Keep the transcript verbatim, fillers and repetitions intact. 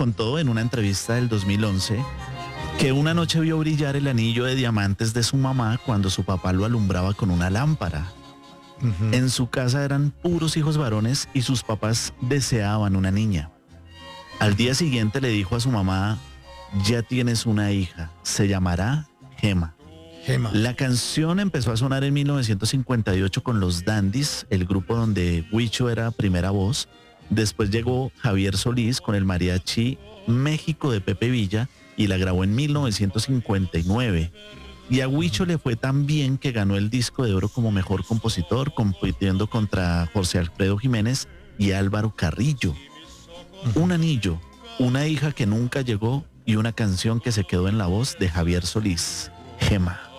contó en una entrevista del dos mil once que una noche vio brillar el anillo de diamantes de su mamá cuando su papá lo alumbraba con una lámpara. Ujú. En su casa eran puros hijos varones y sus papás deseaban una niña. Al día siguiente le dijo a su mamá, ya tienes una hija, se llamará Gema. Gema. La canción empezó a sonar en mil novecientos cincuenta y ocho con los Dandies, el grupo donde Huicho era primera voz. Después llegó Javier Solís con el mariachi México de Pepe Villa y la grabó en mil novecientos cincuenta y nueve. Y a Huicho le fue tan bien que ganó el disco de oro como mejor compositor, compitiendo contra José Alfredo Jiménez y Álvaro Carrillo. Un anillo, una hija que nunca llegó y una canción que se quedó en la voz de Javier Solís, Gema.